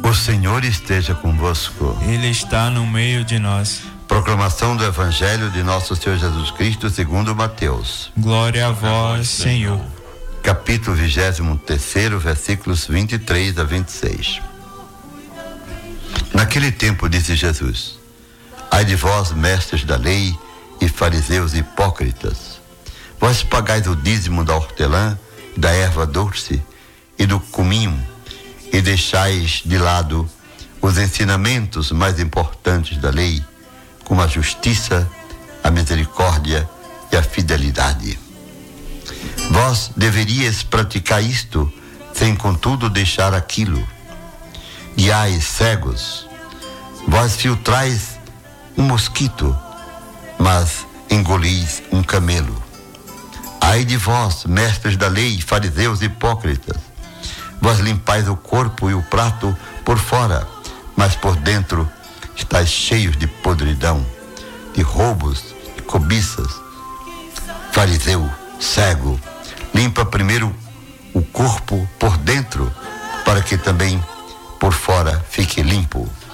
O Senhor esteja convosco. Ele está no meio de nós. Proclamação do Evangelho de Nosso Senhor Jesus Cristo segundo Mateus. Glória a vós, Senhor. Capítulo 23, versículos 23 a 26. Naquele tempo disse Jesus: Ai de vós, mestres da lei e fariseus hipócritas, vós pagais o dízimo da hortelã, da erva doce e do cominho, e deixais de lado os ensinamentos mais importantes da lei, como a justiça, a misericórdia e a fidelidade. Vós deveríeis praticar isto, sem contudo deixar aquilo. Guiais cegos, vós filtrais um mosquito, mas engolis um camelo. Ai de vós, mestres da lei, fariseus hipócritas, vós limpais o corpo e o prato por fora, mas por dentro estáis cheios de podridão, de roubos e cobiças. Fariseu, cego, limpa primeiro o corpo por dentro, para que também por fora fique limpo.